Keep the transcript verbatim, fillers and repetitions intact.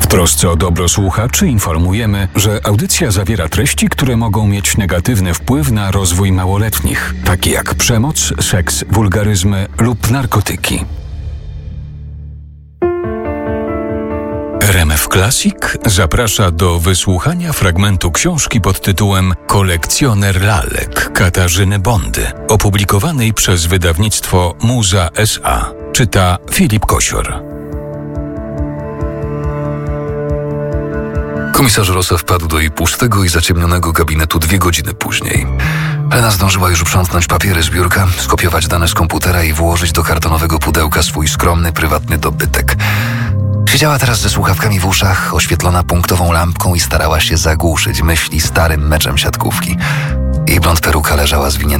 W trosce o dobro słuchaczy informujemy, że audycja zawiera treści, które mogą mieć negatywny wpływ na rozwój małoletnich, takie jak przemoc, seks, wulgaryzmy lub narkotyki. R M F Classic zaprasza do wysłuchania fragmentu książki pod tytułem Kolekcjoner lalek Katarzyny Bondy, opublikowanej przez wydawnictwo Muza S A. Czyta Filip Kosior. Komisarz Rosa wpadł do jej pustego i zaciemnionego gabinetu dwie godziny później. Lena zdążyła już uprzątnąć papiery z biurka, skopiować dane z komputera i włożyć do kartonowego pudełka swój skromny, prywatny dobytek. Siedziała teraz ze słuchawkami w uszach, oświetlona punktową lampką i starała się zagłuszyć myśli starym meczem siatkówki. Jej blond peruka leżała zwinięta